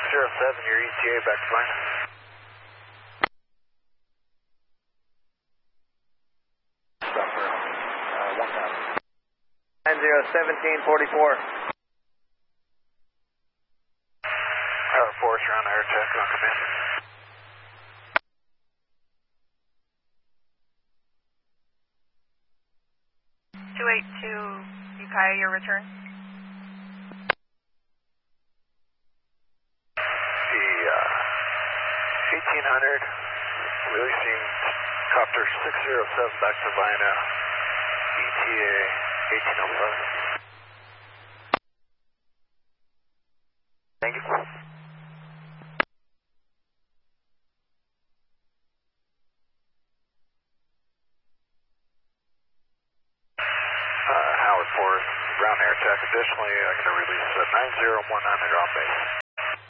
607, your ETA back to fine. Stop for 1000. 901744. Force around air check on command. 282 Ukiah, your return. The 1800, releasing copter 607 back to Vienna, ETA 1807. Thank you. Howard Forest, ground air check. Additionally, I'm going to release 9019 on base.